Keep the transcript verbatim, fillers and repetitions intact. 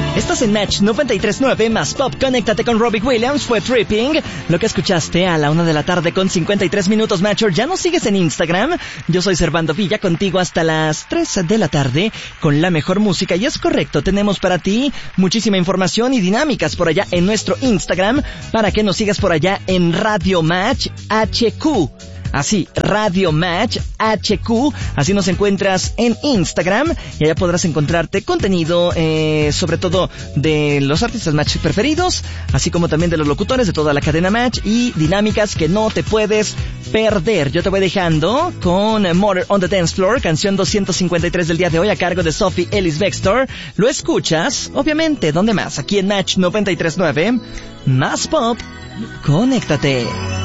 Estás en Match noventa y tres punto nueve más Pop. Conéctate con Robbie Williams, fue Tripping. Lo que escuchaste a la una de la tarde con cincuenta y tres minutos, Matcher. ¿Ya nos sigues en Instagram? Yo soy Servando Villa, contigo hasta las tres de la tarde con la mejor música. Y es correcto, tenemos para ti muchísima información y dinámicas por allá en nuestro Instagram para que nos sigas por allá en Radio Match H Q. Así, Radio Match H Q, así nos encuentras en Instagram y allá podrás encontrarte contenido, eh, sobre todo de los artistas Match preferidos, así como también de los locutores de toda la cadena Match y dinámicas que no te puedes perder. Yo te voy dejando con Murder on the Dance Floor, canción doscientos cincuenta y tres del día de hoy a cargo de Sophie Ellis Bextor. Lo escuchas, obviamente, ¿dónde más? Aquí en Match noventa y tres punto nueve, más Pop, conéctate.